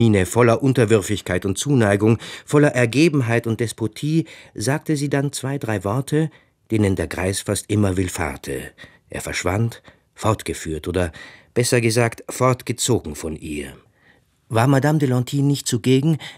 Miene voller Unterwürfigkeit und Zuneigung, voller Ergebenheit und Despotie, sagte sie dann 2, 3 Worte, denen der Greis fast immer willfahrte. Er verschwand, fortgeführt oder, besser gesagt, fortgezogen von ihr. War Madame de Lanty nicht zugegen,